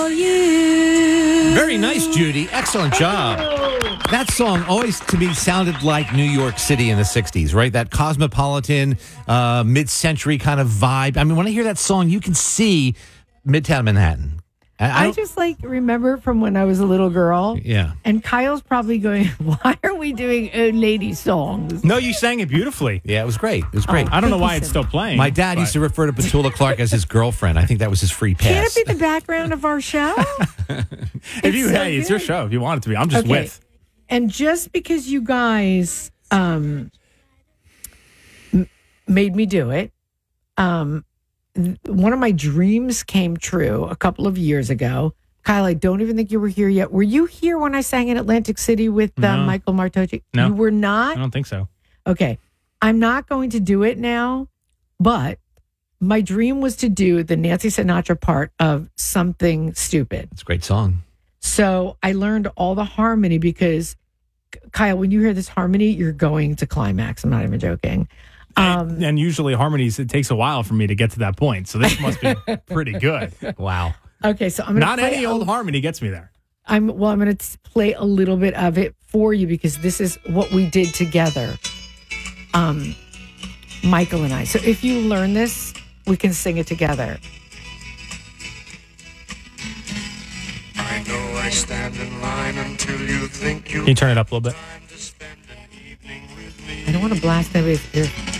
Very nice, Judy. Excellent job. That song always, to me, sounded like New York City in the 60s, right? That cosmopolitan, mid-century kind of vibe. I mean, when I hear that song, you can see Midtown Manhattan. I just remember from when I was a little girl. Yeah. And Kyle's probably going, why are we doing old lady songs? No, you sang it beautifully. Yeah, it was great. It was great. I don't know why it's still playing. My dad used to refer to Petula Clark as his girlfriend. I think that was his free pass. Can't it be the background of our show? It's your show if you want it to be. I'm just with. And just because you guys made me do it, one of my dreams came true a couple of years ago. Kyle, I don't even think you were here yet. Were you here when I sang in Atlantic City with Michael Martocci? No. You were not? I don't think so. Okay. I'm not going to do it now, but my dream was to do the Nancy Sinatra part of Something Stupid. It's a great song. So I learned all the harmony because, Kyle, when you hear this harmony, you're going to climax. I'm not even joking. And usually harmonies, it takes a while for me to get to that point. So this must be pretty good. Wow. Okay, so I'm going to Not any old harmony gets me there. I'm going to play a little bit of it for you because this is what we did together, Michael and I. So if you learn this, we can sing it together. I know I stand in line until you think Can you turn it up a little bit? I don't want to blast anybody's ear.